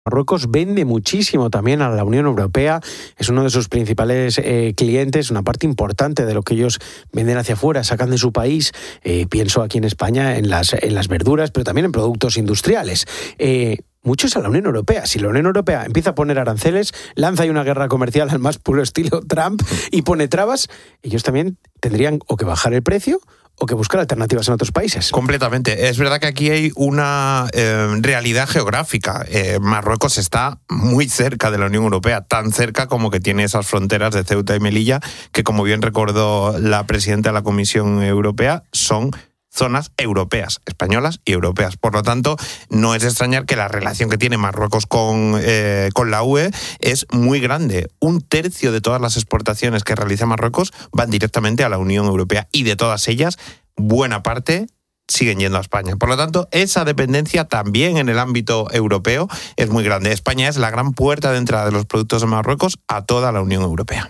Marruecos vende muchísimo también a la Unión Europea, es uno de sus principales clientes, una parte importante de lo que ellos venden hacia afuera, sacan de su país, pienso aquí en España en las verduras, pero también en productos industriales. Muchos a la Unión Europea. Si la Unión Europea empieza a poner aranceles, lanza ahí una guerra comercial al más puro estilo Trump y pone trabas, ellos también tendrían o que bajar el precio o que buscar alternativas en otros países. Completamente. Es verdad que aquí hay una realidad geográfica. Marruecos está muy cerca de la Unión Europea, tan cerca como que tiene esas fronteras de Ceuta y Melilla, que como bien recordó la presidenta de la Comisión Europea, son zonas europeas, españolas y europeas. Por lo tanto, no es de extrañar que la relación que tiene Marruecos con la UE es muy grande. 1/3 de todas las exportaciones que realiza Marruecos van directamente a la Unión Europea y de todas ellas, buena parte siguen yendo a España. Por lo tanto, esa dependencia también en el ámbito europeo es muy grande. España es la gran puerta de entrada de los productos de Marruecos a toda la Unión Europea.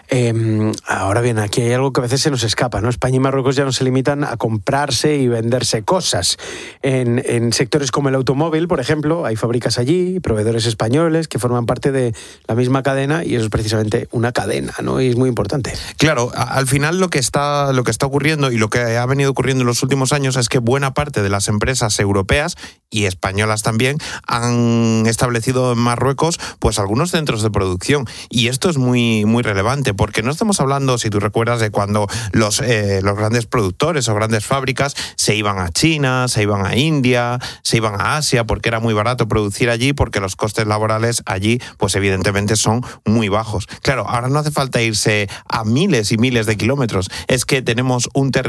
Ahora bien, aquí hay algo que a veces se nos escapa, ¿no? España y Marruecos ya no se limitan a comprarse y venderse cosas. En sectores como el automóvil, por ejemplo, hay fábricas allí, proveedores españoles que forman parte de la misma cadena y eso es precisamente una cadena, ¿no? Y es muy importante. Claro, al final lo que está ocurriendo y lo que ha venido ocurriendo en los últimos años es que buena parte de las empresas europeas y españolas también han establecido en Marruecos pues algunos centros de producción y esto es muy, muy relevante porque no estamos hablando, si tú recuerdas, de cuando los grandes productores o grandes fábricas se iban a China, se iban a India, se iban a Asia porque era muy barato producir allí porque los costes laborales allí pues evidentemente son muy bajos. Claro, ahora no hace falta irse a miles y miles de kilómetros, es que tenemos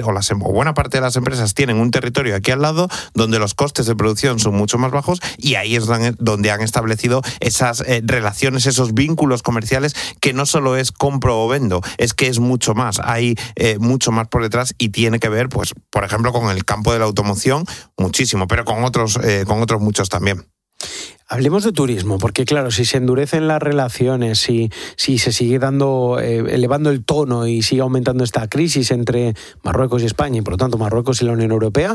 o buena parte de las empresas tienen un territorio aquí al lado donde los costes de producción son mucho más bajos y ahí es donde han establecido esas relaciones, esos vínculos comerciales que no solo es compro o vendo, es que es mucho más, hay mucho más por detrás y tiene que ver, pues, por ejemplo, con el campo de la automoción, muchísimo, pero con otros muchos también. Hablemos de turismo, porque claro, si se endurecen las relaciones, si se sigue elevando el tono y sigue aumentando esta crisis entre Marruecos y España, y por lo tanto Marruecos y la Unión Europea,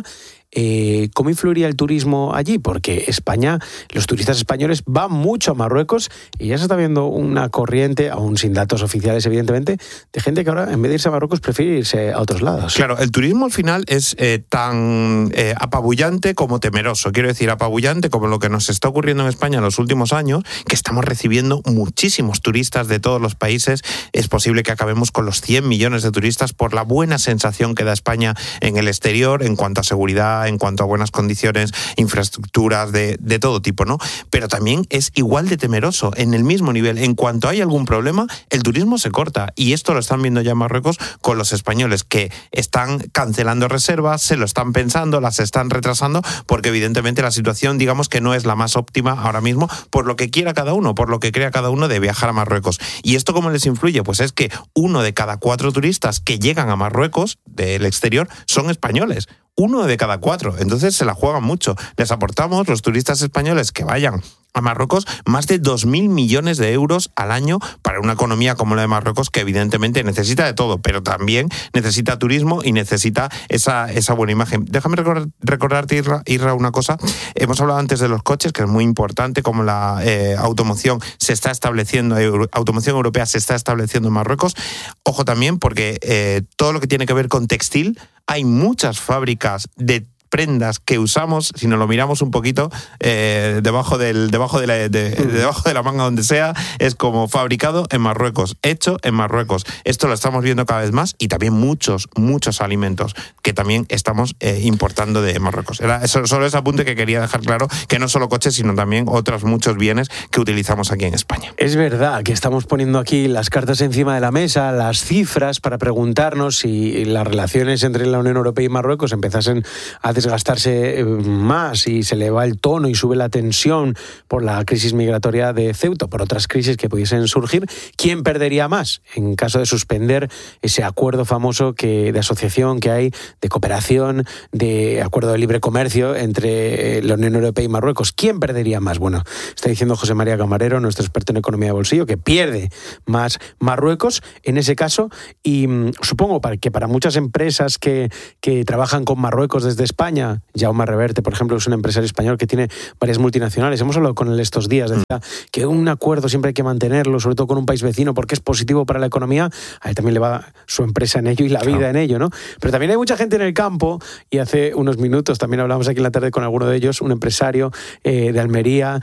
¿cómo influiría el turismo allí? Porque España, los turistas españoles van mucho a Marruecos y ya se está viendo una corriente, aún sin datos oficiales evidentemente, de gente que ahora en vez de irse a Marruecos prefiere irse a otros lados. Claro, el turismo al final es tan apabullante como temeroso. Quiero decir, apabullante como lo que nos está ocurriendo en España en los últimos años, que estamos recibiendo muchísimos turistas de todos los países. Es posible que acabemos con los 100 millones de turistas por la buena sensación que da España en el exterior en cuanto a seguridad, en cuanto a buenas condiciones, infraestructuras de todo tipo, ¿no? Pero también es igual de temeroso, en el mismo nivel. En cuanto hay algún problema, el turismo se corta. Y esto lo están viendo ya en Marruecos con los españoles, que están cancelando reservas, se lo están pensando, las están retrasando, porque evidentemente la situación, digamos que no es la más óptima ahora mismo, por lo que quiera cada uno, por lo que crea cada uno de viajar a Marruecos. ¿Y esto cómo les influye? Pues es que 1 de cada 4 turistas que llegan a Marruecos del exterior son españoles. 1 de cada 4. Entonces se la juegan mucho. Les aportamos, los turistas españoles que vayan a Marruecos, más de 2.000 millones de euros al año para una economía como la de Marruecos, que evidentemente necesita de todo, pero también necesita turismo y necesita esa buena imagen. Déjame recordarte, Isra, una cosa. Hemos hablado antes de los coches, que es muy importante, como la automoción se está estableciendo, automoción europea se está estableciendo en Marruecos. Ojo también, porque todo lo que tiene que ver con textil, hay muchas fábricas de prendas que usamos, si nos lo miramos un poquito, debajo de la manga donde sea, es como fabricado en Marruecos, hecho en Marruecos. Esto lo estamos viendo cada vez más y también muchos alimentos que también estamos importando de Marruecos. Era solo ese apunte que quería dejar claro, que no solo coches, sino también otros muchos bienes que utilizamos aquí en España. Es verdad que estamos poniendo aquí las cartas encima de la mesa, las cifras, para preguntarnos si las relaciones entre la Unión Europea y Marruecos empezasen a desgastarse más y se eleva el tono y sube la tensión por la crisis migratoria de Ceuta, por otras crisis que pudiesen surgir. ¿Quién perdería más en caso de suspender ese acuerdo famoso de asociación que hay, de cooperación, de acuerdo de libre comercio entre la Unión Europea y Marruecos? ¿Quién perdería más? Bueno, está diciendo José María Camarero, nuestro experto en economía de bolsillo, que pierde más Marruecos en ese caso, y supongo que para muchas empresas que trabajan con Marruecos desde España, España. Jaume Reverte, por ejemplo, es un empresario español que tiene varias multinacionales. Hemos hablado con él estos días, decía que un acuerdo siempre hay que mantenerlo, sobre todo con un país vecino, porque es positivo para la economía. A él también le va su empresa en ello y la vida en ello, ¿no? Pero también hay mucha gente en el campo, y hace unos minutos también hablamos aquí en la tarde con alguno de ellos, un empresario de Almería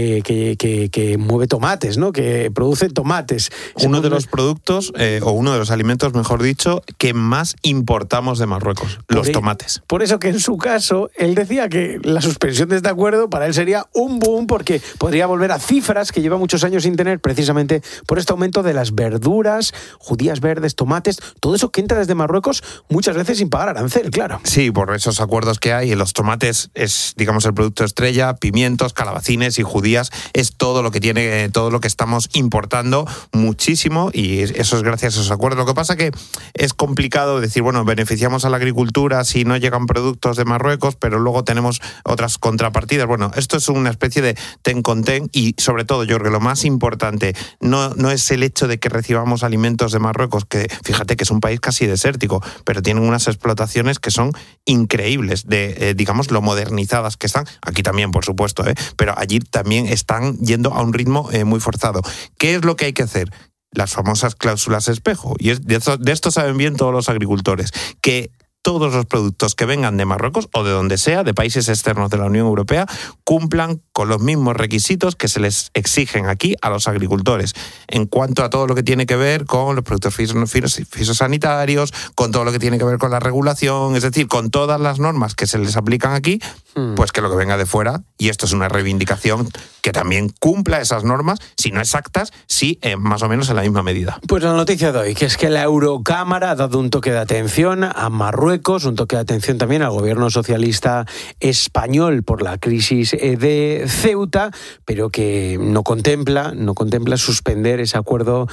que mueve tomates, ¿no? Que produce tomates. Uno de los productos, o uno de los alimentos, mejor dicho, que más importamos de Marruecos, los tomates. Por eso que en su caso, él decía que la suspensión de este acuerdo para él sería un boom, porque podría volver a cifras que lleva muchos años sin tener, precisamente por este aumento de las verduras, judías verdes, tomates, todo eso que entra desde Marruecos muchas veces sin pagar arancel, claro. Sí, por esos acuerdos que hay. Los tomates es, digamos, el producto estrella, pimientos, calabacines y judías, es todo lo que estamos importando muchísimo, y eso es gracias a esos acuerdos. Lo que pasa que es complicado decir, bueno, beneficiamos a la agricultura si no llegan productos de Marruecos, pero luego tenemos otras contrapartidas. Bueno, esto es una especie de ten con ten, y sobre todo, yo creo que lo más importante no es el hecho de que recibamos alimentos de Marruecos, que fíjate que es un país casi desértico, pero tienen unas explotaciones que son increíbles, digamos, lo modernizadas que están. Aquí también, por supuesto, pero allí también están yendo a un ritmo muy forzado. ¿Qué es lo que hay que hacer? Las famosas cláusulas espejo. Y de esto saben bien todos los agricultores, que todos los productos que vengan de Marruecos o de donde sea, de países externos de la Unión Europea, cumplan con los mismos requisitos que se les exigen aquí a los agricultores, en cuanto a todo lo que tiene que ver con los productos fitosanitarios, con todo lo que tiene que ver con la regulación, es decir, con todas las normas que se les aplican aquí, pues que lo que venga de fuera, y esto es una reivindicación, que también cumpla esas normas, si no exactas, sí más o menos en la misma medida. Pues la noticia de hoy, que es que la Eurocámara ha dado un toque de atención a Marruecos, un toque de atención también al gobierno socialista español por la crisis de Ceuta, pero que no contempla suspender ese acuerdo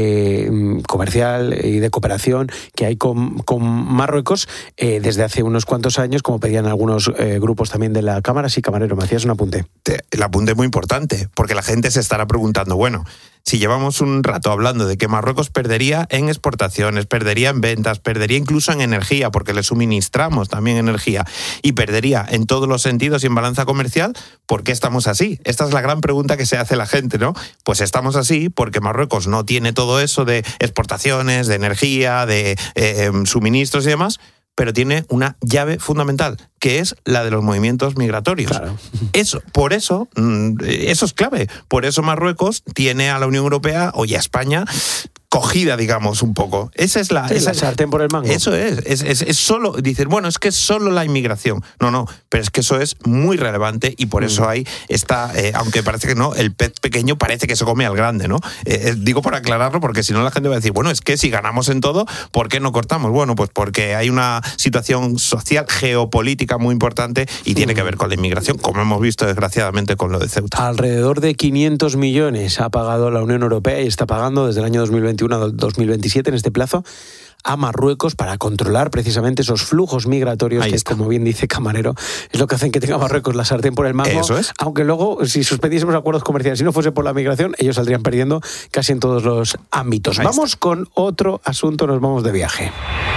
comercial y de cooperación que hay con Marruecos desde hace unos cuantos años, como pedían algunos grupos también de la Cámara. Sí, Camarero, me hacías un apunte. El apunte es muy importante, porque la gente se estará preguntando, bueno, si llevamos un rato hablando de que Marruecos perdería en exportaciones, perdería en ventas, perdería incluso en energía, porque le suministramos también energía, y perdería en todos los sentidos y en balanza comercial, ¿por qué estamos así? Esta es la gran pregunta que se hace la gente, ¿no? Pues estamos así porque Marruecos no tiene todo eso de exportaciones, de energía, de suministros y demás, pero tiene una llave fundamental, que es la de los movimientos migratorios. Claro. Por eso es clave. Por eso Marruecos tiene a la Unión Europea y a España cogida, digamos, un poco. Esa es la sartén por el mango. Eso es solo, dicen, bueno, es que es solo la inmigración. No, pero es que eso es muy relevante, y por eso hay esta, aunque parece que no, el pez pequeño parece que se come al grande, ¿no? Digo por aclararlo, porque si no la gente va a decir, bueno, es que si ganamos en todo, ¿por qué no cortamos? Bueno, pues porque hay una situación social, geopolítica muy importante, y tiene que ver con la inmigración, como hemos visto desgraciadamente con lo de Ceuta. Alrededor de 500 millones ha pagado la Unión Europea, y está pagando desde el año 2021 a 2027, en este plazo, a Marruecos para controlar precisamente esos flujos migratorios que, como bien dice Camarero, es lo que hacen que tenga Marruecos la sartén por el mango. Eso es. Aunque luego, si suspendiésemos acuerdos comerciales, si no fuese por la migración, ellos saldrían perdiendo casi en todos los ámbitos. Vamos con otro asunto, nos vamos de viaje.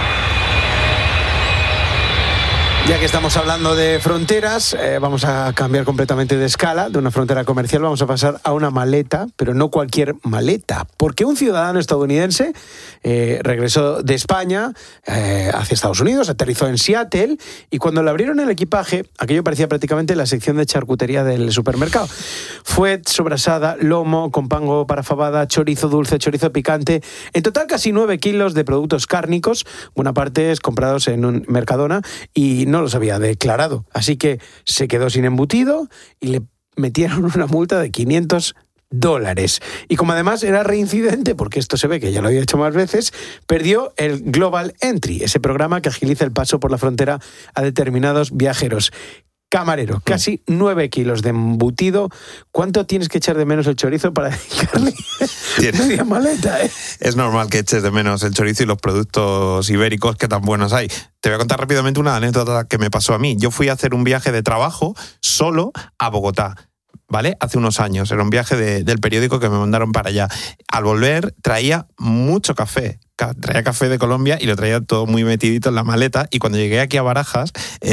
Ya que estamos hablando de fronteras, vamos a cambiar completamente de escala. De una frontera comercial vamos a pasar a una maleta, pero no cualquier maleta, porque un ciudadano estadounidense regresó de España hacia Estados Unidos, aterrizó en Seattle, y cuando le abrieron el equipaje, aquello parecía prácticamente la sección de charcutería del supermercado. Fuet, sobrasada, lomo, con pango para fabada, chorizo dulce, chorizo picante, en total casi 9 kilos de productos cárnicos, buena parte comprados en un Mercadona, y no los había declarado, así que se quedó sin embutido y le metieron una multa de $500. Y como además era reincidente, porque esto se ve que ya lo había hecho más veces, perdió el Global Entry, ese programa que agiliza el paso por la frontera a determinados viajeros. Camarero, casi 9 kilos de embutido. ¿Cuánto tienes que echar de menos el chorizo para dedicarle media maleta? Es normal que eches de menos el chorizo y los productos ibéricos que tan buenos hay. Te voy a contar rápidamente una anécdota que me pasó a mí. Yo fui a hacer un viaje de trabajo solo a Bogotá. ¿vale? Hace unos años, era un viaje del periódico que me mandaron para allá. Al volver traía mucho café. Traía café de Colombia y lo traía todo muy metidito en la maleta, y cuando llegué aquí a Barajas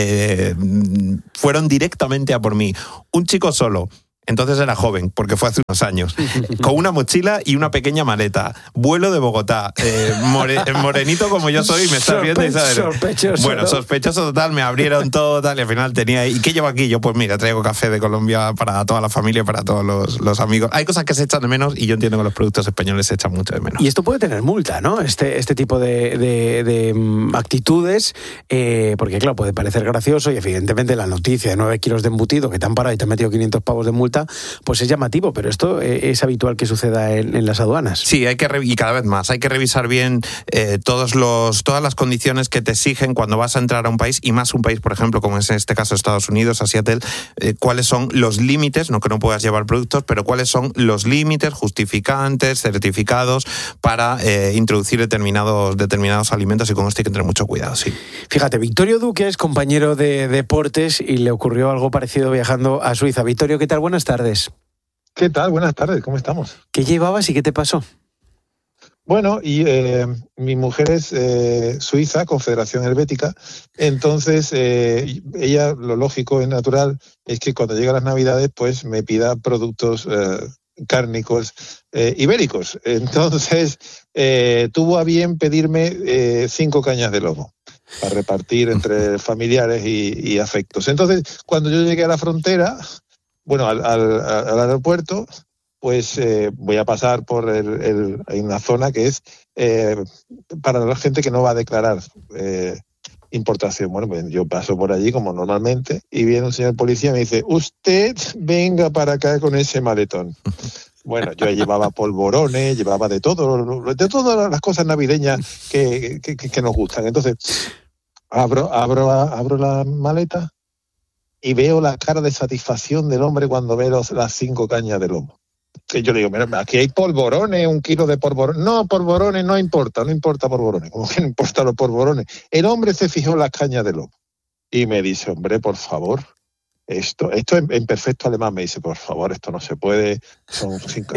fueron directamente a por mí. Un chico solo. Entonces era joven, porque fue hace unos años, con una mochila y una pequeña maleta. Vuelo de Bogotá, morenito como yo soy, me estás viendo y sabes. Sospechoso. Bueno, ¿no? Sospechoso total, me abrieron todo tal, y al final tenía... ¿Y qué llevo aquí? Yo, pues mira, traigo café de Colombia para toda la familia, para todos los amigos. Hay cosas que se echan de menos, y yo entiendo que los productos españoles se echan mucho de menos. Y esto puede tener multa, ¿no? Este tipo de actitudes, porque claro, puede parecer gracioso, y evidentemente la noticia de 9 kilos de embutido que te han parado y te han metido 500 pavos de multa, pues es llamativo, pero esto es habitual que suceda en las aduanas. Sí, y cada vez más, hay que revisar bien todas las condiciones que te exigen cuando vas a entrar a un país, y más un país, por ejemplo, como es en este caso Estados Unidos, a Seattle, cuáles son los límites, no que no puedas llevar productos, pero cuáles son los límites, justificantes, certificados para introducir determinados alimentos, y con esto hay que tener mucho cuidado, sí. Fíjate, Victorio Duque es compañero de deportes y le ocurrió algo parecido viajando a Suiza. Victorio, ¿qué tal? Buenas tardes. ¿Qué tal? Buenas tardes, ¿cómo estamos? ¿Qué llevabas y qué te pasó? Bueno, y mi mujer es suiza, Confederación Helvética, entonces ella, lo lógico y natural es que cuando llegan las Navidades pues me pida productos cárnicos ibéricos. Entonces tuvo a bien pedirme 5 cañas de lomo para repartir entre familiares y afectos. Entonces, cuando yo llegué a la frontera, bueno, al aeropuerto, pues voy a pasar por hay una zona que es para la gente que no va a declarar importación. Bueno, pues yo paso por allí como normalmente, y viene un señor policía y me dice: usted venga para acá con ese maletón. Bueno, yo llevaba polvorones, llevaba de todas las cosas navideñas que nos gustan. Entonces, abro la maleta y veo la cara de satisfacción del hombre cuando ve las 5 cañas de lomo. Que yo le digo: mira, aquí hay polvorones, 1 kilo de polvorones. No, polvorones no importa polvorones. ¿Cómo que no importa los polvorones? El hombre se fijó en las cañas de lomo y me dice: hombre, por favor, esto en perfecto alemán me dice: por favor, esto no se puede, son 5,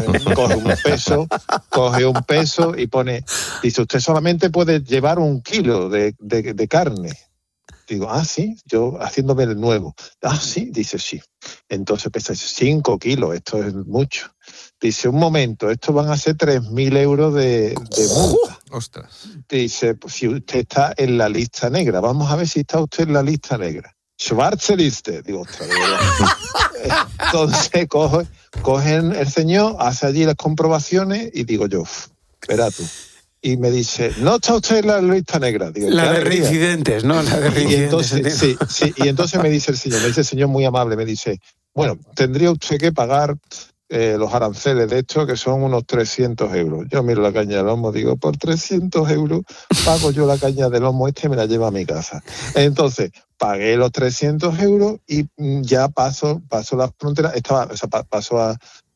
coge un peso y pone, dice: usted solamente puede llevar 1 kilo de carne. Digo: ah, sí, yo haciéndome el nuevo. Ah, sí, dice: sí. Entonces pesa 5 kilos, esto es mucho. Dice: un momento, esto van a ser 3.000 euros de multa. ¡Ostras! Dice: pues si usted está en la lista negra, vamos a ver si está usted en la lista negra. Schwarze Liste. Digo: ostras, de verdad. Entonces cogen el señor, hace allí las comprobaciones, y digo yo: verá tú. Y me dice: no está usted en la lista negra. Digo: la de reincidentes, ¿no? La de reincidentes. Y entonces, sí, y entonces me dice el señor muy amable, me dice: bueno, tendría usted que pagar los aranceles de esto, que son unos 300 euros. Yo miro la caña de lomo, digo: por 300 euros pago yo la caña de lomo me la llevo a mi casa. Entonces, pagué los 300 euros y ya paso la frontera, paso a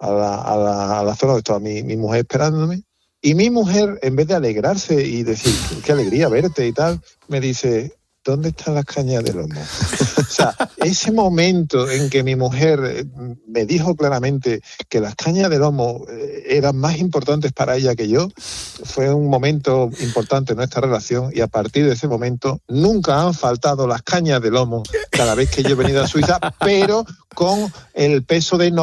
la zona donde estaba mi mujer esperándome. Y mi mujer, en vez de alegrarse y decir: qué alegría verte y tal, me dice: ¿dónde están las cañas de lomo? O sea, ese momento en que mi mujer me dijo claramente que las cañas de lomo eran más importantes para ella que yo, fue un momento importante en nuestra relación, y a partir de ese momento nunca han faltado las cañas de lomo cada vez que yo he venido a Suiza, pero con el peso de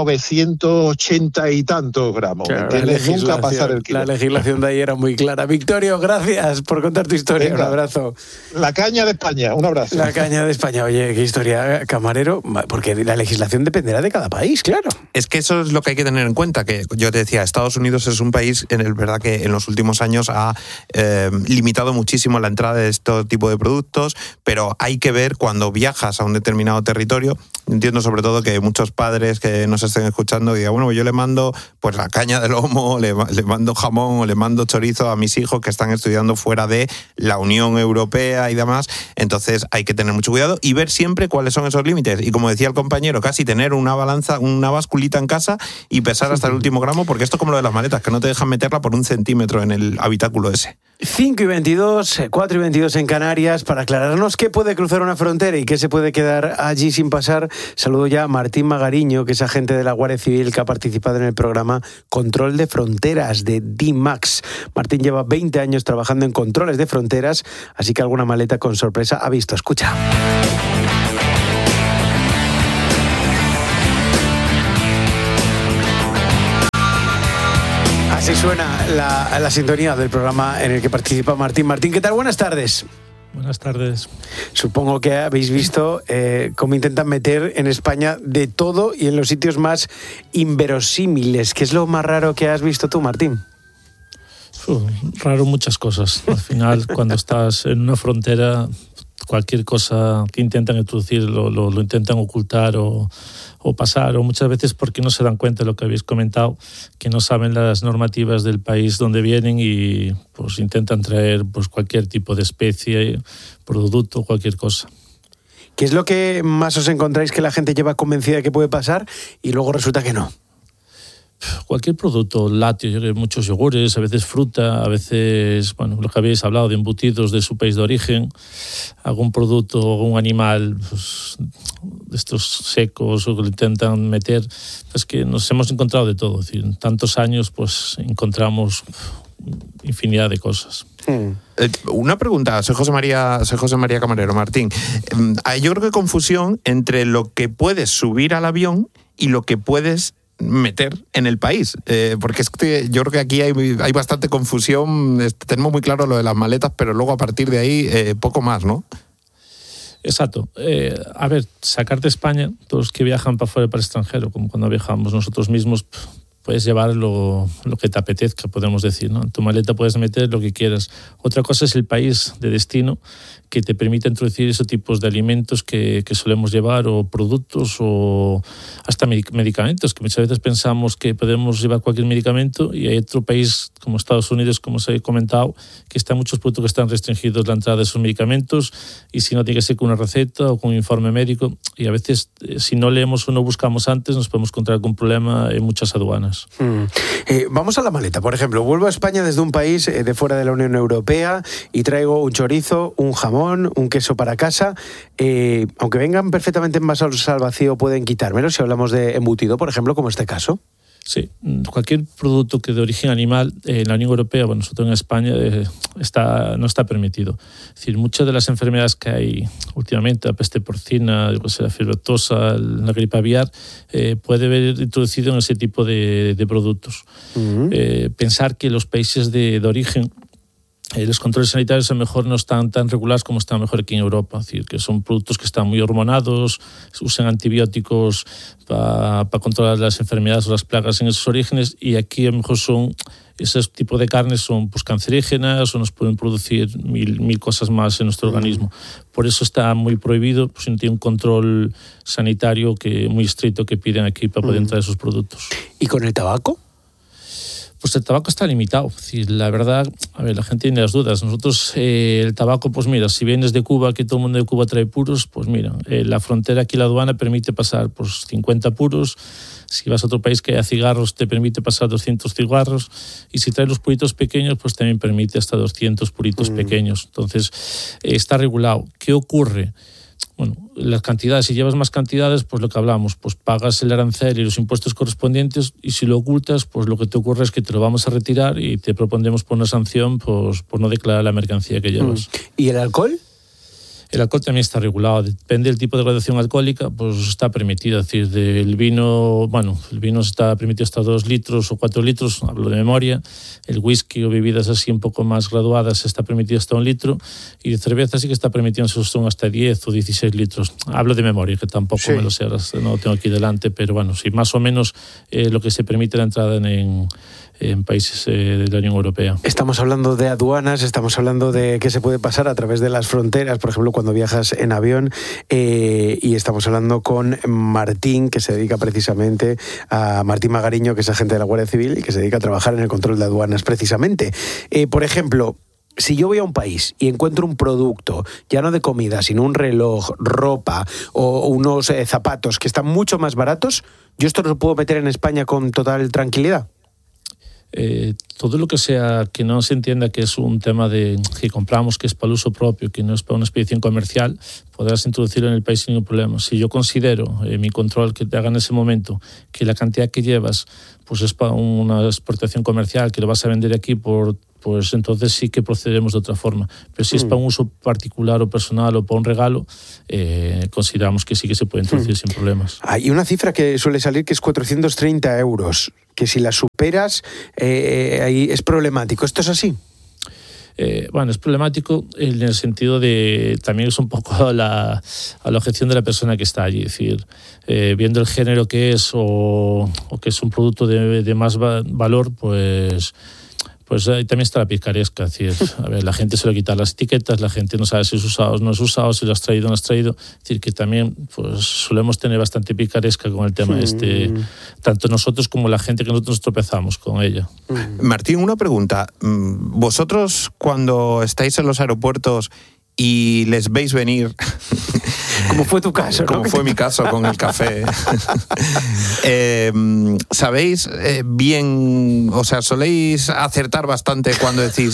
980 y tantos gramos. Claro, nunca pasar el kilo. La legislación de ahí era muy clara. Victorio, gracias por contar tu historia. Venga, un abrazo. La caña de España, un abrazo. La caña de España. Oye, qué historia, camarero, porque la legislación dependerá de cada país, claro. Es que eso es lo que hay que tener en cuenta, que yo te decía, Estados Unidos es un país verdad que en los últimos años ha limitado muchísimo la entrada de este tipo de productos, pero hay que ver cuando viajas a un determinado territorio. Entiendo sobre todo que muchos padres que nos estén escuchando digan: bueno, yo le mando pues la caña de lomo, le mando jamón o le mando chorizo a mis hijos que están estudiando fuera de la Unión Europea y demás. Entonces hay que tener mucho cuidado y ver siempre cuáles son esos límites. Y como decía el compañero, casi tener una balanza, una basculita en casa y pesar hasta el último gramo, porque esto es como lo de las maletas, que no te dejan meterla por 1 centímetro en el habitáculo ese. 5:22, 4:22 en Canarias. Para aclararnos qué puede cruzar una frontera y qué se puede quedar allí sin pasar, saludo ya a Martín Magariño, que es agente de la Guardia Civil que ha participado en el programa Control de Fronteras de D-Max. Martín lleva 20 años trabajando en controles de fronteras, así que alguna maleta con sorpresa ha visto. Escucha. Así suena la sintonía del programa en el que participa Martín. Martín, ¿qué tal? Buenas tardes. Buenas tardes. Supongo que habéis visto cómo intentan meter en España de todo y en los sitios más inverosímiles. ¿Qué es lo más raro que has visto tú, Martín? Raro muchas cosas. Al final, cuando estás en una frontera, cualquier cosa que intentan introducir lo intentan ocultar o pasar, o muchas veces porque no se dan cuenta de lo que habéis comentado, que no saben las normativas del país donde vienen y pues intentan traer pues cualquier tipo de especie, producto, cualquier cosa. ¿Qué es lo que más os encontráis que la gente lleva convencida de que puede pasar y luego resulta que no? Cualquier producto lácteo, muchos yogures, a veces fruta, a veces, bueno, lo que habéis hablado de embutidos de su país de origen, algún producto, algún animal pues, de estos secos o que lo intentan meter, es que nos hemos encontrado de todo. Es decir, en tantos años pues encontramos infinidad de cosas. Una pregunta, soy José María Camarero. Martín, yo creo que hay confusión entre lo que puedes subir al avión y lo que puedes meter en el país, porque es que yo creo que aquí hay bastante confusión. Tenemos muy claro lo de las maletas, pero luego a partir de ahí poco más, ¿no? Exacto. A ver, sacar de España, todos los que viajan para fuera, para el extranjero, como cuando viajamos nosotros mismos, puedes llevar lo que te apetezca, podemos decir, ¿no? En tu maleta puedes meter lo que quieras. Otra cosa es el país de destino, que te permite introducir esos tipos de alimentos que solemos llevar, o productos, o hasta medicamentos, que muchas veces pensamos que podemos llevar cualquier medicamento y hay otro país como Estados Unidos, como os he comentado, que están muchos productos que están restringidos la entrada de esos medicamentos, y si no tiene que ser con una receta o con un informe médico, y a veces si no leemos o no buscamos antes nos podemos encontrar con un problema en muchas aduanas. Vamos a la maleta, por ejemplo. Vuelvo a España desde un país de fuera de la Unión Europea y traigo un chorizo, un jamón, un queso para casa. Aunque vengan perfectamente envasados al vacío, pueden quitármelo si hablamos de embutido, por ejemplo, como este caso. Sí, cualquier producto que de origen animal en la Unión Europea, bueno, nosotros en España no está permitido. Es decir, muchas de las enfermedades que hay últimamente, la peste porcina, la fiebre aftosa, la gripe aviar, puede haber introducido en ese tipo de productos. Pensar que los países de origen, los controles sanitarios a lo mejor no están tan regulados como están mejor aquí en Europa. Es decir, que son productos que están muy hormonados, usan antibióticos para controlar las enfermedades o las plagas en esos orígenes, y aquí a lo mejor ese tipo de carnes son pues cancerígenas o nos pueden producir mil cosas más en nuestro organismo. Por eso está muy prohibido, pues no tiene un control sanitario muy estricto que piden aquí para poder entrar esos productos. ¿Y con el tabaco? Pues el tabaco está limitado. Es decir, la verdad, a ver, la gente tiene las dudas. Nosotros, el tabaco, pues mira, si vienes de Cuba, que todo el mundo de Cuba trae puros, pues mira, la frontera aquí, la aduana, permite pasar pues 50 puros. Si vas a otro país que haya cigarros, te permite pasar 200 cigarros. Y si traes los puritos pequeños, pues también permite hasta 200 puritos pequeños. Entonces, está regulado. ¿Qué ocurre? Bueno, las cantidades, si llevas más cantidades, pues lo que hablamos, pues pagas el arancel y los impuestos correspondientes, y si lo ocultas, pues lo que te ocurre es que te lo vamos a retirar y te propondremos por una sanción pues, por no declarar la mercancía que llevas. ¿Y el alcohol? El alcohol también está regulado, depende del tipo de graduación alcohólica, pues está permitido. Es decir, el vino está permitido hasta 2 litros o 4 litros, hablo de memoria. El whisky o bebidas así un poco más graduadas está permitido hasta 1 litro, y de cerveza sí que está permitido, son hasta 10 o 16 litros. Hablo de memoria, que tampoco me lo sé, no lo tengo aquí delante, pero bueno, sí, más o menos lo que se permite la entrada en países de la Unión Europea. Estamos hablando de aduanas, estamos hablando de qué se puede pasar a través de las fronteras, por ejemplo, cuando viajas en avión, y estamos hablando con Martín, que se dedica precisamente a Martín Magariño, que es agente de la Guardia Civil y que se dedica a trabajar en el control de aduanas precisamente. Por ejemplo, si yo voy a un país y encuentro un producto, ya no de comida, sino un reloj, ropa o unos zapatos que están mucho más baratos, ¿yo esto lo puedo meter en España con total tranquilidad? todo lo que sea que no se entienda que es un tema que compramos, que es para el uso propio, que no es para una expedición comercial, podrás introducirlo en el país sin ningún problema. Si yo considero, mi control que te haga en ese momento, que la cantidad que llevas pues es para una exportación comercial, que lo vas a vender aquí pues entonces sí que procederemos de otra forma. Pero si es para un uso particular o personal o para un regalo, consideramos que sí que se puede introducir sin problemas. Hay una cifra que suele salir que es 430 euros, que si la superas ahí es problemático. ¿Esto es así? Bueno, es problemático en el sentido de, también es un poco a la objeción de la persona que está allí, es decir, viendo el género que es o que es un producto de más valor, pues ahí también está la picaresca, es decir, a ver, la gente suele quitar las etiquetas, la gente no sabe si es usado o no es usado, si lo has traído o no has traído, es decir, que también pues solemos tener bastante picaresca con el tema tanto nosotros como la gente que nosotros tropezamos con ella. Martín, una pregunta. ¿Vosotros cuando estáis en los aeropuertos y les veis venir... Como fue tu caso, ¿no? Como fue mi caso con el café. ¿Sabéis bien, o sea, soléis acertar bastante cuando decís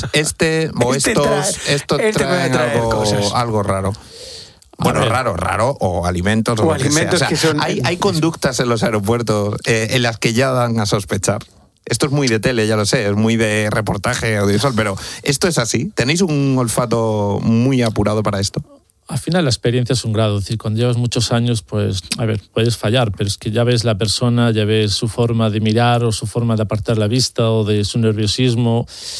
estos traen algo raro? Bueno, raro, o alimentos, o alimentos que son... Hay conductas en los aeropuertos en las que ya dan a sospechar. Esto es muy de tele, ya lo sé, es muy de reportaje audiovisual, pero ¿esto es así? ¿Tenéis un olfato muy apurado para esto? Al final la experiencia es un grado, es decir, cuando llevas muchos años, pues, a ver, puedes fallar, pero es que ya ves la persona, ya ves su forma de mirar o su forma de apartar la vista o de su nerviosismo.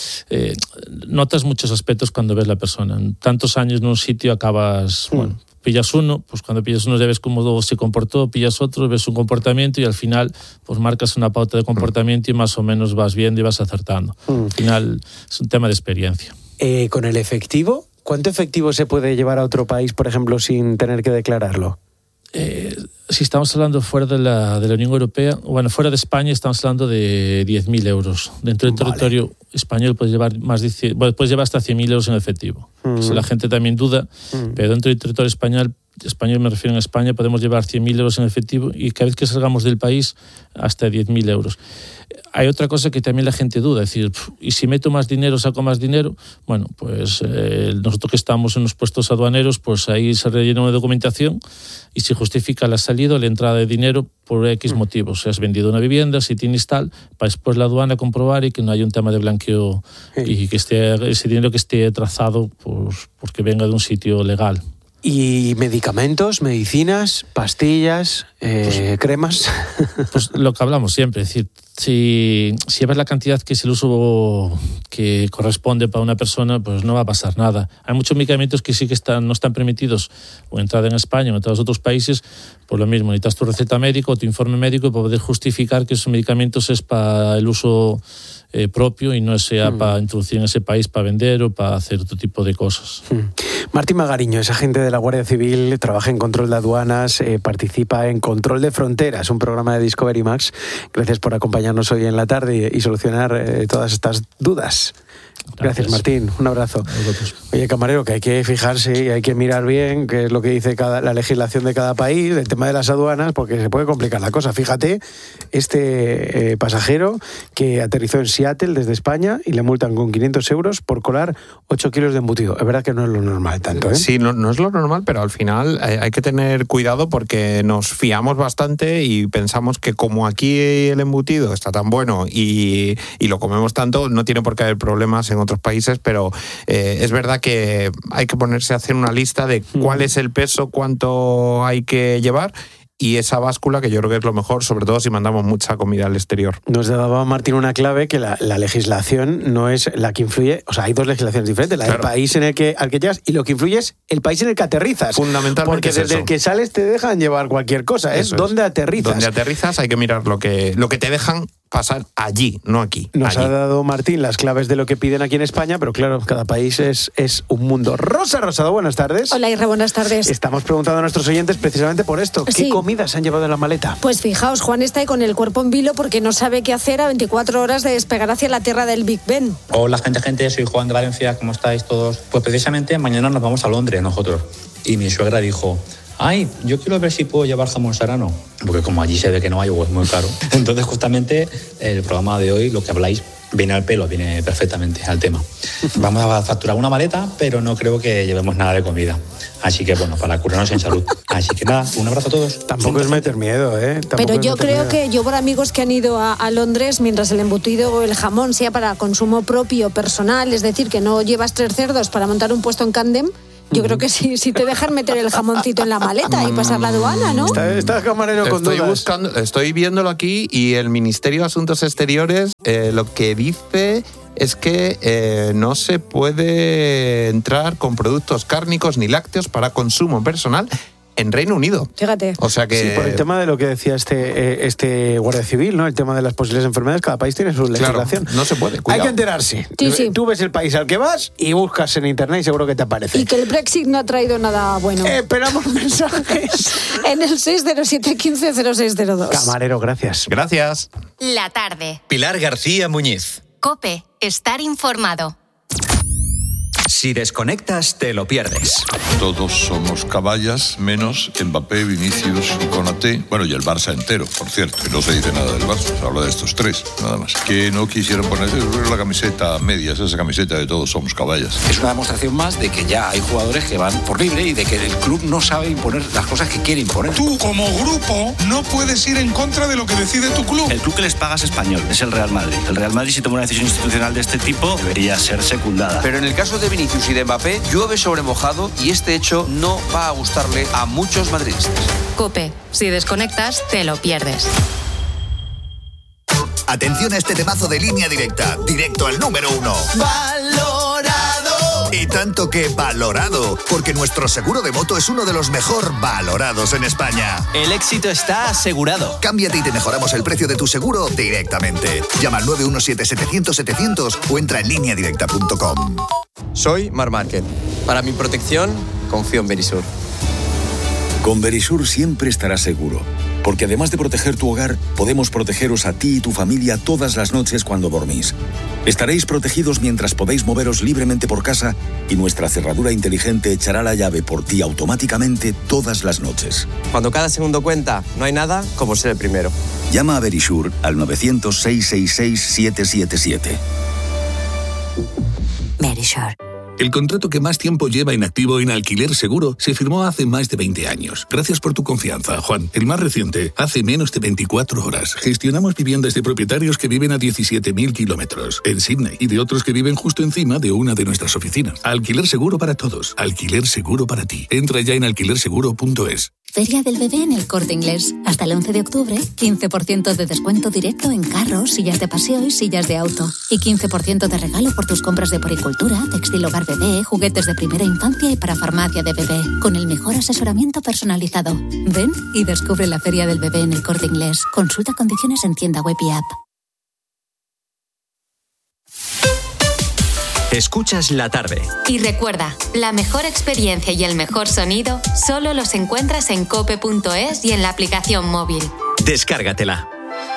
Notas muchos aspectos cuando ves la persona. En tantos años en un sitio acabas, bueno, pillas uno, pues cuando pillas uno ya ves cómo se comportó, pillas otro, ves un comportamiento y al final pues marcas una pauta de comportamiento y más o menos vas viendo y vas acertando. Al final es un tema de experiencia. ¿Con el efectivo? ¿Cuánto efectivo se puede llevar a otro país, por ejemplo, sin tener que declararlo? Si estamos hablando fuera de la Unión Europea, bueno, fuera de España estamos hablando de 10.000 euros. Dentro del territorio español puedes llevar puedes llevar hasta 100.000 euros en efectivo. Eso la gente también duda, pero dentro del territorio español me refiero en España, podemos llevar 100.000 euros en efectivo y cada vez que salgamos del país hasta 10.000 euros. Hay otra cosa que también la gente duda, es decir, ¿y si meto más dinero, saco más dinero? Bueno, pues nosotros que estamos en los puestos aduaneros, pues ahí se rellena una documentación y se justifica la salida o la entrada de dinero por X motivos. Si has vendido una vivienda, si tienes tal, para después la aduana comprobar y que no haya un tema de blanqueo y que ese dinero que esté trazado pues, porque venga de un sitio legal. ¿Y medicamentos, medicinas, pastillas, cremas? Pues lo que hablamos siempre, es decir, si ves la cantidad que es el uso que corresponde para una persona, pues no va a pasar nada. Hay muchos medicamentos que sí que no están permitidos o entrada en España o en todos los otros países, por lo mismo, necesitas tu receta médica o tu informe médico para poder justificar que esos medicamentos es para el uso propio y no sea para introducir en ese país para vender o para hacer otro tipo de cosas. Martín Magariño es agente de la Guardia Civil, trabaja en control de aduanas, participa en Control de Fronteras, un programa de Discovery Max. Gracias por acompañarnos hoy en la tarde y solucionar todas estas dudas. Gracias, Martín. Un abrazo. Oye, camarero, que hay que fijarse y hay que mirar bien qué es lo que dice la legislación de cada país, el tema de las aduanas, porque se puede complicar la cosa. Fíjate, este pasajero que aterrizó en Seattle desde España y le multan con 500 euros por colar 8 kilos de embutido. Es verdad que no es lo normal tanto, ¿eh? Sí, no es lo normal, pero al final hay que tener cuidado porque nos fiamos bastante y pensamos que como aquí el embutido está tan bueno y lo comemos tanto, no tiene por qué haber problemas en otros países, pero es verdad que hay que ponerse a hacer una lista de cuál es el peso, cuánto hay que llevar y esa báscula, que yo creo que es lo mejor, sobre todo si mandamos mucha comida al exterior. Nos daba Martín una clave, que la legislación no es la que influye, o sea, hay dos legislaciones diferentes, la del país al que llegas y lo que influye es el país en el que aterrizas. Fundamentalmente. Porque desde el que sales te dejan llevar cualquier cosa, es dónde aterrizas. Donde aterrizas hay que mirar lo que te dejan pasar allí, no aquí. Nos ha dado Martín las claves de lo que piden aquí en España, pero claro, cada país es un mundo. Rosa Rosado, buenas tardes. Hola, Irra, buenas tardes. Estamos preguntando a nuestros oyentes precisamente por esto. ¿Qué comidas han llevado en la maleta? Pues fijaos, Juan está ahí con el cuerpo en vilo porque no sabe qué hacer a 24 horas de despegar hacia la tierra del Big Ben. Hola, gente, soy Juan de Valencia, ¿cómo estáis todos? Pues precisamente mañana nos vamos a Londres nosotros. Y mi suegra dijo: ay, yo quiero ver si puedo llevar jamón serrano, porque como allí se ve que no hay o es muy caro. Entonces justamente el programa de hoy lo que habláis viene al pelo, viene perfectamente al tema. Vamos a facturar una maleta, pero no creo que llevemos nada de comida. Así que, bueno, para curarnos en salud. Así que nada, un abrazo a todos. Tampoco es meter miedo, ¿eh? Pero yo creo que yo por amigos que han ido a Londres, mientras el embutido o el jamón sea para consumo propio, personal, es decir, que no llevas 3 cerdos para montar un puesto en Camden, yo creo que sí te dejan meter el jamoncito en la maleta y pasar la aduana, ¿no? Está camarero con dudas. Estoy viéndolo aquí y el Ministerio de Asuntos Exteriores lo que dice es que no se puede entrar con productos cárnicos ni lácteos para consumo personal en Reino Unido. Fíjate. O sea que... Sí, por el tema de lo que decía este Guardia Civil, ¿no? El tema de las posibles enfermedades, cada país tiene su legislación. Claro, no se puede, cuidado. Hay que enterarse. Sí. Tú ves el país al que vas y buscas en internet y seguro que te aparece. Y que el Brexit no ha traído nada bueno. Esperamos mensajes. En el 607-150602. Camarero, gracias. Gracias. La tarde. Pilar García Muñiz. COPE. Estar informado. Si desconectas, te lo pierdes. Todos somos caballas, menos Mbappé, Vinicius y Konaté. Bueno, y el Barça entero, por cierto. Que no se dice nada del Barça, se habla de estos 3, nada más. Que no quisieron ponerse la camiseta a medias, esa camiseta de todos somos caballas. Es una demostración más de que ya hay jugadores que van por libre y de que el club no sabe imponer las cosas que quiere imponer. Tú, como grupo, no puedes ir en contra de lo que decide tu club. El club que les paga es español, es el Real Madrid. El Real Madrid, si toma una decisión institucional de este tipo, debería ser secundada. Pero en el caso de Vinicius y de Mbappé, llueve sobre mojado y este hecho no va a gustarle a muchos madridistas. COPE. Si desconectas, te lo pierdes. Atención a este temazo de Línea Directa, directo al número 1. ¡Valorado! Y tanto que valorado, porque nuestro seguro de moto es uno de los mejor valorados en España. El éxito está asegurado. Cámbiate y te mejoramos el precio de tu seguro directamente. Llama al 917-700-700 o entra en lineadirecta.com. Soy Mar Márquez. Para mi protección, confío en Verisur. Con Verisur siempre estarás seguro, porque además de proteger tu hogar, podemos protegeros a ti y tu familia todas las noches cuando dormís. Estaréis protegidos mientras podéis moveros libremente por casa y nuestra cerradura inteligente echará la llave por ti automáticamente todas las noches. Cuando cada segundo cuenta, no hay nada como ser el primero. Llama a Verisur al 900-666-777. Verisur. El contrato que más tiempo lleva inactivo en Alquiler Seguro se firmó hace más de 20 años. Gracias por tu confianza, Juan. El más reciente, hace menos de 24 horas. Gestionamos viviendas de propietarios que viven a 17.000 kilómetros en Sydney y de otros que viven justo encima de una de nuestras oficinas. Alquiler Seguro para todos. Alquiler Seguro para ti. Entra ya en alquilerseguro.es. Feria del Bebé en El Corte Inglés. Hasta el 11 de octubre, 15% de descuento directo en carros, sillas de paseo y sillas de auto. Y 15% de regalo por tus compras de poricultura, textil hogar bebé, juguetes de primera infancia y para farmacia de bebé. Con el mejor asesoramiento personalizado. Ven y descubre la Feria del Bebé en El Corte Inglés. Consulta condiciones en tienda web y app. Escuchas La Tarde. Y recuerda, la mejor experiencia y el mejor sonido solo los encuentras en cope.es y en la aplicación móvil. Descárgatela.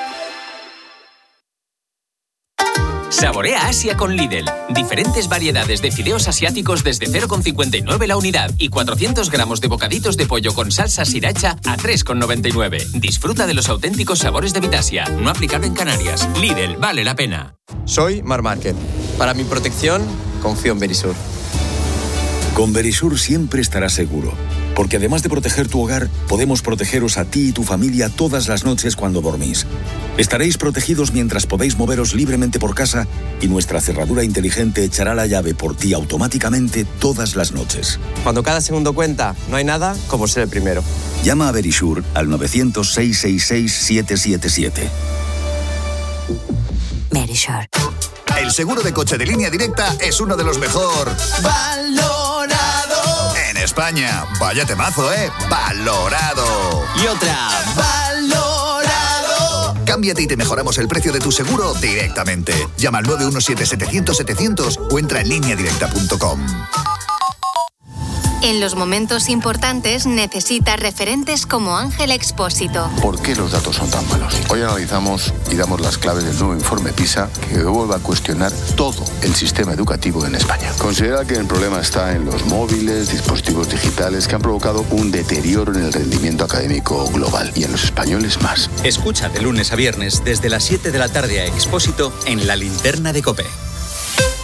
Saborea Asia con Lidl. Diferentes variedades de fideos asiáticos desde 0,59 la unidad y 400 gramos de bocaditos de pollo con salsa sriracha a 3,99. Disfruta de los auténticos sabores de Vitasia. No aplicable en Canarias. Lidl, vale la pena. Soy Mar Márquez. Para mi protección, confío en Verisur. Con Verisur siempre estarás seguro, porque además de proteger tu hogar, podemos protegeros a ti y tu familia todas las noches cuando dormís. Estaréis protegidos mientras podéis moveros libremente por casa y nuestra cerradura inteligente echará la llave por ti automáticamente todas las noches. Cuando cada segundo cuenta, no hay nada como ser el primero. Llama a Verisur al 900-666-777. Verisur. El seguro de coche de Línea Directa es uno de los mejor valorado en España. Vaya temazo, ¿eh? Valorado. Y otra. Valorado. Cámbiate y te mejoramos el precio de tu seguro directamente. Llama al 917-700-700 o entra en lineadirecta.com. En los momentos importantes necesita referentes como Ángel Expósito. ¿Por qué los datos son tan malos? Hoy analizamos y damos las claves del nuevo informe PISA que vuelve a cuestionar todo el sistema educativo en España. Considera que el problema está en los móviles, dispositivos digitales que han provocado un deterioro en el rendimiento académico global y en los españoles más. Escucha de lunes a viernes desde las 7 de la tarde a Expósito en La Linterna de COPE.